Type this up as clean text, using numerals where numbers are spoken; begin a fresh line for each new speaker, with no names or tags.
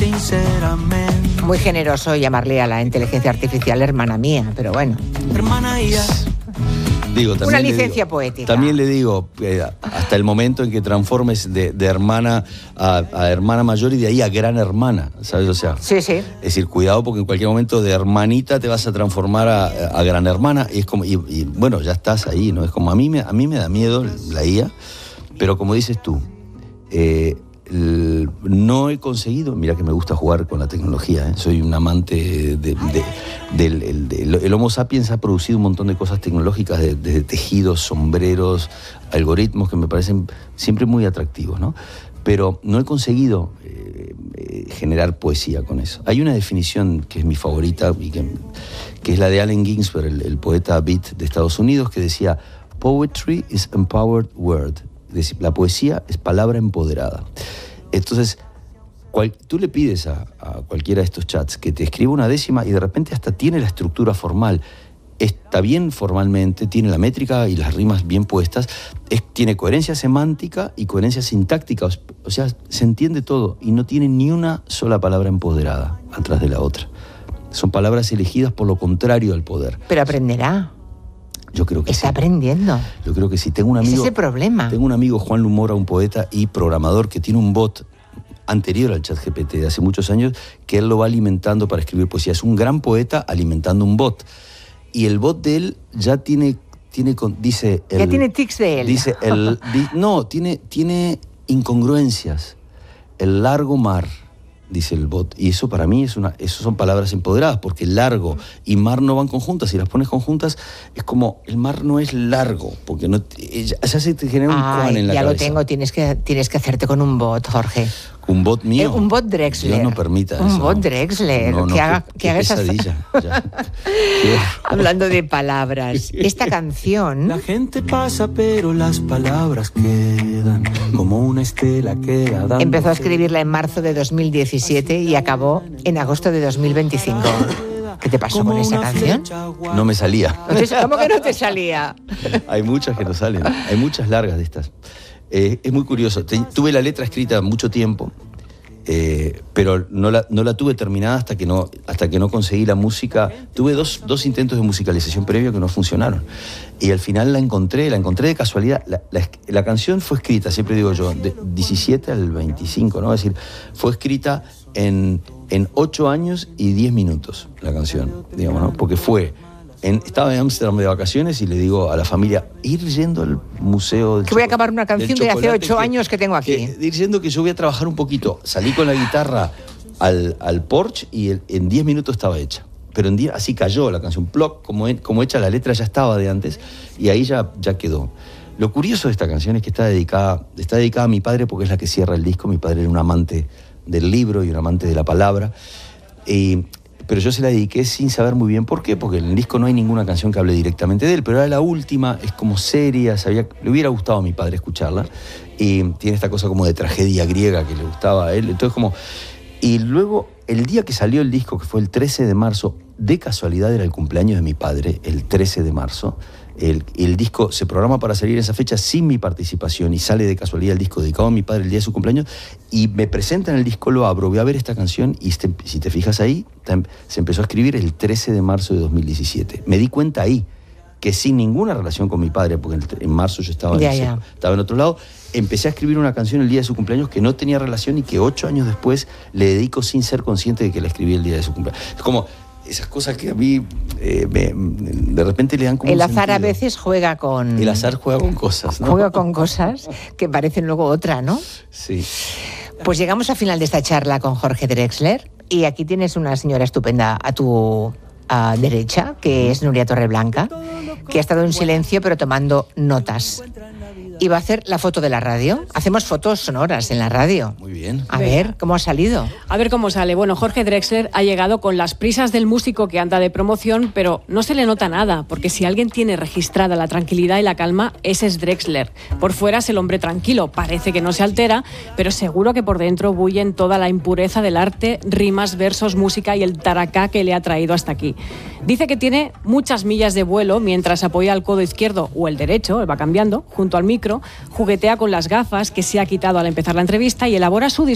sinceramente.
Muy generoso llamarle a la inteligencia artificial hermana mía, pero bueno.
Hermana y ya.
Digo,
Una licencia poética.
También le digo, hasta el momento en que transformes de hermana a hermana mayor y de ahí a gran hermana, ¿sabes? O sea,
sí.
Es decir, cuidado porque en cualquier momento de hermanita te vas a transformar a gran hermana y es como, y bueno, ya estás ahí, ¿no? Es como a mí me da miedo la IA, pero como dices tú, no he conseguido, mira que me gusta jugar con la tecnología, soy un amante el Homo sapiens ha producido un montón de cosas tecnológicas, desde tejidos, sombreros, algoritmos que me parecen siempre muy atractivos, ¿no? Pero no he conseguido generar poesía con eso. Hay una definición que es mi favorita, y que es la de Allen Ginsberg, el poeta beat de Estados Unidos, que decía: "Poetry is empowered word". Es decir, la poesía es palabra empoderada. Entonces, tú le pides a cualquiera de estos chats que te escriba una décima y de repente hasta tiene la estructura formal, está bien formalmente, tiene la métrica y las rimas bien puestas, tiene coherencia semántica y coherencia sintáctica, o sea, se entiende todo y no tiene ni una sola palabra empoderada atrás de la otra. Son palabras elegidas por lo contrario al poder.
Pero aprenderá.
Yo creo que
está
sí.
Aprendiendo.
Yo creo que sí. Tengo un amigo.
Ese es el problema.
Tengo un amigo, Juan Lumora, un poeta y programador, que tiene un bot anterior al ChatGPT de hace muchos años, que él lo va alimentando para escribir poesía. Es un gran poeta alimentando un bot. Y el bot de él ya tiene dice...
Ya tiene tics de él.
Dice tiene incongruencias. El largo mar, dice el bot. Y eso para mí eso son palabras empoderadas, porque largo y mar no van conjuntas. Si las pones conjuntas, es como el mar no es largo, porque no, ya se te genera un koan en la
ya
cabeza.
Lo tengo, tienes que hacerte con un bot, Jorge.
¿Un bot mío?
Un bot Drexler.
Dios no permita eso.
Un bot Drexler.
No,
que haga
pesadilla.
Hablando de palabras, esta canción...
La gente pasa, pero las palabras quedan como una estela que dando.
Empezó a escribirla en marzo de 2017 y acabó en agosto de 2025. ¿Qué te pasó con esa canción?
No me salía.
¿Cómo que no te salía?
Hay muchas que no salen. Hay muchas largas de estas. Es muy curioso. Tuve la letra escrita mucho tiempo, pero no la tuve terminada hasta que no conseguí la música. Tuve dos intentos de musicalización previo que no funcionaron. Y al final la encontré de casualidad. La canción fue escrita, siempre digo yo, de 17 al 25, ¿no? Es decir, fue escrita en 8 años y 10 minutos la canción, digamos, ¿no? Porque estaba en Ámsterdam de vacaciones y le digo a la familia, ir yendo al museo
que voy a acabar una canción que hace 8 años que tengo aquí.
Ir yendo que yo voy a trabajar un poquito. Salí con la guitarra al porche y en 10 minutos estaba hecha. Pero así cayó la canción, ploc, como hecha la letra ya estaba de antes y ahí ya quedó. Lo curioso de esta canción es que está dedicada a mi padre porque es la que cierra el disco. Mi padre era un amante del libro y un amante de la palabra. Pero yo se la dediqué sin saber muy bien por qué, porque en el disco no hay ninguna canción que hable directamente de él, pero era la última, es como seria, le hubiera gustado a mi padre escucharla, y tiene esta cosa como de tragedia griega que le gustaba a él, entonces como... Y luego, el día que salió el disco, que fue el 13 de marzo, de casualidad era el cumpleaños de mi padre, el 13 de marzo, el disco se programa para salir en esa fecha sin mi participación y sale de casualidad el disco dedicado a mi padre el día de su cumpleaños y me presentan el disco, lo abro, voy a ver esta canción y si te fijas ahí, se empezó a escribir el 13 de marzo de 2017. Me di cuenta ahí que sin ninguna relación con mi padre, porque en marzo yo estaba en otro lado, empecé a escribir una canción el día de su cumpleaños que no tenía relación y que 8 años después le dedico sin ser consciente de que la escribí el día de su cumpleaños. Es como... esas cosas que a mí de repente le dan como
el
un
azar
sentido.
A veces juega con...
El azar juega con cosas, ¿no?
Juega con cosas que parecen luego otra, ¿no?
Sí.
Pues llegamos al final de esta charla con Jorge Drexler y aquí tienes una señora estupenda a tu derecha, que es Nuria Torreblanca, que ha estado en silencio pero tomando notas. Y va a hacer la foto de la radio. Hacemos fotos sonoras en la radio.
Muy bien.
A ver, ¿cómo ha salido?
A ver cómo sale. Bueno, Jorge Drexler ha llegado con las prisas del músico que anda de promoción, pero no se le nota nada, porque si alguien tiene registrada la tranquilidad y la calma, ese es Drexler. Por fuera es el hombre tranquilo, parece que no se altera, pero seguro que por dentro bullen toda la impureza del arte, rimas, versos, música y el taracá que le ha traído hasta aquí. Dice que tiene muchas millas de vuelo mientras apoya el codo izquierdo o el derecho, va cambiando, junto al micro, juguetea con las gafas que se ha quitado al empezar la entrevista y elabora su